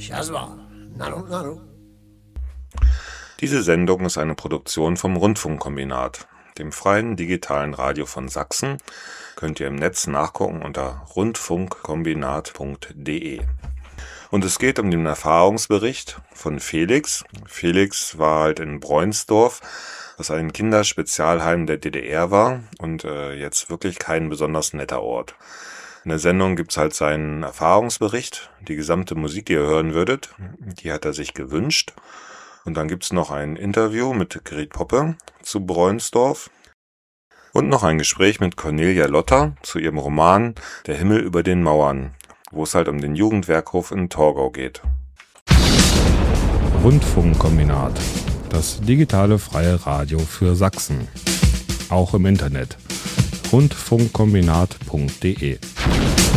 Jaswa, Nano, Nano. Diese Sendung ist eine Produktion vom Rundfunkkombinat, dem freien digitalen Radio von Sachsen. Könnt ihr im Netz nachgucken unter rundfunkkombinat.de. Und es geht um den Erfahrungsbericht von Felix. Felix war halt in Breunsdorf, was ein Kinderspezialheim der DDR war und jetzt wirklich kein besonders netter Ort. In der Sendung gibt's halt seinen Erfahrungsbericht. Die gesamte Musik, die ihr hören würdet, die hat er sich gewünscht. Und dann gibt's noch ein Interview mit Gret Poppe zu Breunsdorf. Und noch ein Gespräch mit Cornelia Lotter zu ihrem Roman Der Himmel über den Mauern, wo es halt um den Jugendwerkhof in Torgau geht. Rundfunkkombinat, das digitale freie Radio für Sachsen. Auch im Internet. rundfunkkombinat.de